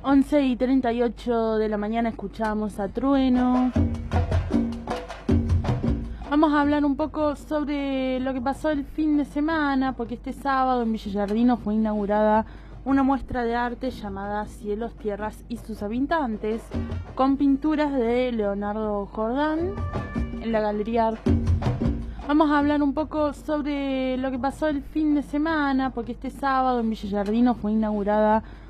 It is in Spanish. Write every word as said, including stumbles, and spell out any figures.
once y treinta y ocho de la mañana escuchamos a Trueno. Vamos a hablar un poco sobre lo que pasó el fin de semana, porque este sábado en Villa Giardino fue inaugurada una muestra de arte llamada Cielos, Tierras y sus habitantes, con pinturas de Leonardo Jordán en la Galería Arte. Vamos a hablar un poco sobre lo que pasó el fin de semana, porque este sábado en Villa Giardino fue inaugurada